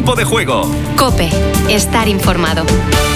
Tiempo de Juego. COPE. Estar informado.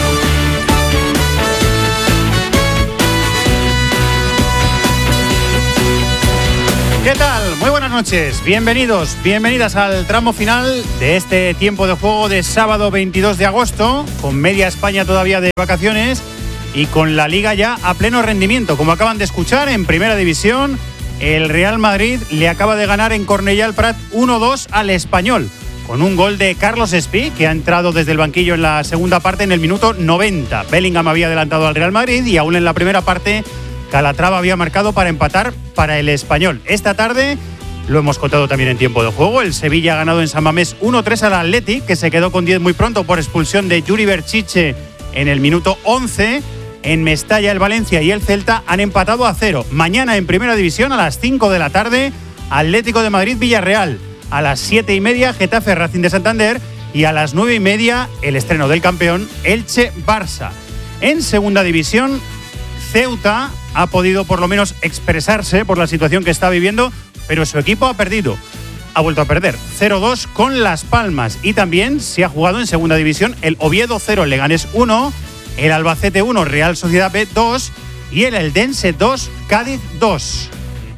¿Qué tal? Muy buenas noches. Bienvenidos, bienvenidas al tramo final de este Tiempo de Juego de sábado 22 de agosto, con media España todavía de vacaciones y con la Liga ya a pleno rendimiento. Como acaban de escuchar, en Primera División, el Real Madrid le acaba de ganar en Cornellà el Prat 1-2 al Español, con un gol de Carlos Espí, que ha entrado desde el banquillo en la segunda parte en el minuto 90. Bellingham había adelantado al Real Madrid y aún en la primera parte Calatrava había marcado para empatar para el Español. Esta tarde, lo hemos contado también en Tiempo de Juego, el Sevilla ha ganado en San Mamés 1-3 al Athletic, que se quedó con 10 muy pronto por expulsión de Yuri Berchiche en el minuto 11. En Mestalla, el Valencia y el Celta han empatado a 0. Mañana en Primera División, a las 5 de la tarde, Atlético de Madrid-Villarreal. A las 7:30, Getafe-Racing de Santander. Y a las 9:30, el estreno del campeón, Elche-Barça. En Segunda División, Ceuta ha podido por lo menos expresarse por la situación que está viviendo, pero su equipo ha perdido. Ha vuelto a perder 0-2 con Las Palmas. Y también se ha jugado en Segunda División el Oviedo 0, Leganés 1, el Albacete 1, Real Sociedad B 2 y el Eldense 2, Cádiz 2.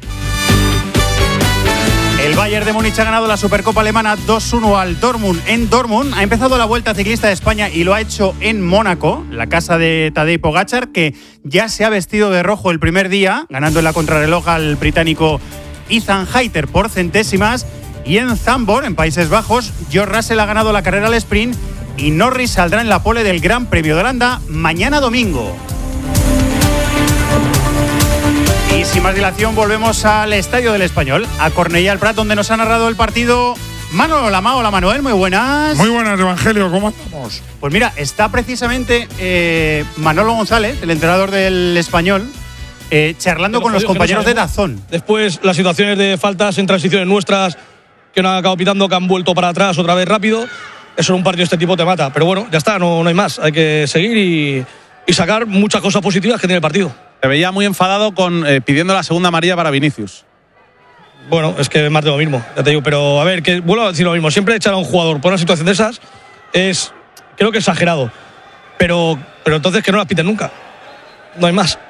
El Bayern de Múnich ha ganado la Supercopa Alemana 2-1 al Dortmund en Dortmund. Ha empezado la Vuelta Ciclista de España y lo ha hecho en Mónaco, la casa de Tadej Pogačar, que ya se ha vestido de rojo el primer día, ganando en la contrarreloj al británico Ethan Hayter por centésimas. Y en Zandvoort, en Países Bajos, George Russell ha ganado la carrera al sprint y Norris saldrá en la pole del Gran Premio de Holanda mañana domingo. Y sin más dilación, volvemos al Estadio del Español, a Cornellà el Prat, donde nos ha narrado el partido Manolo Lama. Hola Manuel, muy buenas. Muy buenas, Evangelio, ¿cómo estamos? Pues mira, está precisamente Manolo González, el entrenador del Español, charlando con los compañeros de DAZN. Después las situaciones de faltas en transiciones nuestras que no han acabado pitando, que han vuelto para atrás otra vez rápido. Eso en un partido de este tipo te mata. Pero bueno, ya está, no hay más. Hay que seguir y sacar muchas cosas positivas que tiene el partido. Te veía muy enfadado con pidiendo la segunda amarilla para Vinicius. Bueno, es que es más de lo mismo, ya te digo. Pero a ver, que vuelvo a decir lo mismo. Siempre echar a un jugador por una situación de esas es, creo que exagerado. Pero entonces que no las piten nunca. No hay más.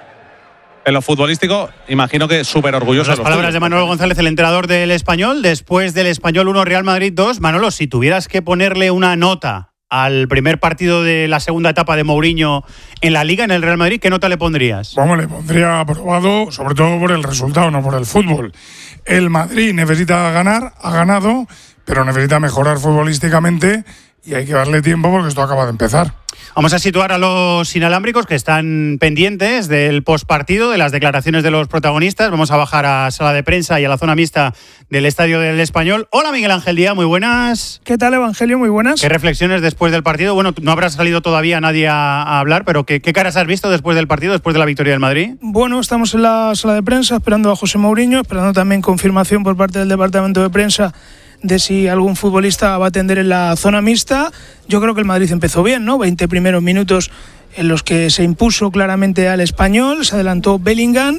En lo futbolístico, imagino que súper orgulloso. Las palabras de Manolo González, el entrenador del Español. Después del Español 1, Real Madrid 2. Manolo, si tuvieras que ponerle una nota al primer partido de la segunda etapa de Mourinho en la Liga, en el Real Madrid, ¿qué nota le pondrías? Vamos, le pondría aprobado, sobre todo por el resultado, no por el fútbol. El Madrid necesita ganar, ha ganado, pero necesita mejorar futbolísticamente y hay que darle tiempo porque esto acaba de empezar. Vamos a situar a los inalámbricos que están pendientes del postpartido, de las declaraciones de los protagonistas. Vamos a bajar a sala de prensa y a la zona mixta del Estadio del Español. Hola Miguel Ángel Díaz, muy buenas. ¿Qué tal, Evangelio? Muy buenas. ¿Qué reflexiones después del partido? Bueno, no habrá salido todavía nadie a hablar, pero ¿qué caras has visto después del partido, después de la victoria del Madrid? Bueno, estamos en la sala de prensa esperando a José Mourinho, esperando también confirmación por parte del departamento de prensa de si algún futbolista va a atender en la zona mixta. Yo creo que el Madrid empezó bien, ¿no? 20 primeros minutos en los que se impuso claramente al Español, se adelantó Bellingham,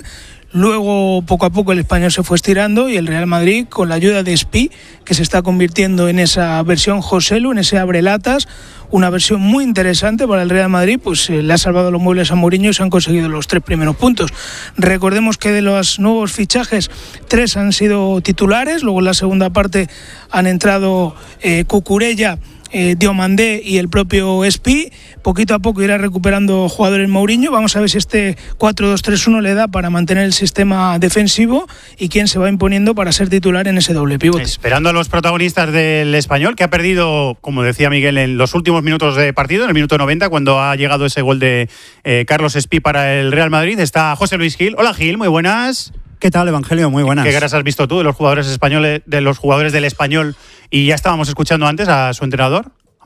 luego poco a poco el Español se fue estirando y el Real Madrid, con la ayuda de Espí, que se está convirtiendo en esa versión Joselu, en ese abrelatas, una versión muy interesante para el Real Madrid, pues le ha salvado los muebles a Mourinho y se han conseguido los 3 primeros puntos. Recordemos que de los nuevos fichajes, 3 han sido titulares, luego en la segunda parte han entrado Cucurella, Diomandé y el propio Espí. Poquito a poco irá recuperando jugadores Mourinho. Vamos a ver si este 4-2-3-1 le da para mantener el sistema defensivo y quién se va imponiendo para ser titular en ese doble pivote. Esperando a los protagonistas del Español, que ha perdido, como decía Miguel, en los últimos minutos de partido, en el minuto 90, cuando ha llegado ese gol de Carlos Espí para el Real Madrid. Está José Luis Gil. Hola Gil, muy buenas. ¿Qué tal, Evangelio? Muy buenas. ¿Qué caras has visto tú de los jugadores españoles, de los jugadores del Español? Y ya estábamos escuchando antes a su entrenador.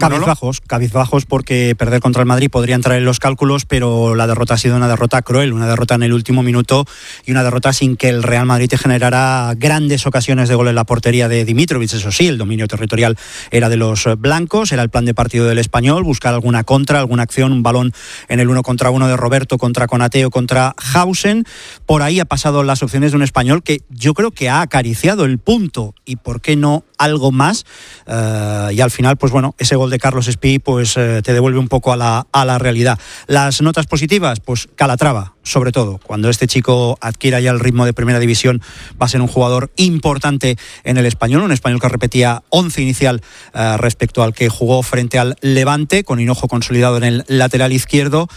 Cabizbajos porque perder contra el Madrid podría entrar en los cálculos, pero la derrota ha sido una derrota cruel, una derrota en el último minuto y una derrota sin que el Real Madrid te generara grandes ocasiones de gol en la portería de Dimitrovic. Eso sí, el dominio territorial era de los blancos, era el plan de partido del Español, buscar alguna contra, alguna acción, un balón en el 1 contra 1 de Roberto contra Konaté o contra Hausen. Por ahí ha pasado las opciones de un Español que yo creo que ha acariciado el punto y, ¿por qué no?, algo más, y al final, pues bueno, ese gol de Carlos Espí pues te devuelve un poco a la realidad. Las notas positivas, pues Calatrava, sobre todo. Cuando este chico adquiera ya el ritmo de primera división, va a ser un jugador importante en el Español, un Español que repetía 11 inicial respecto al que jugó frente al Levante, con Hinojo consolidado en el lateral izquierdo,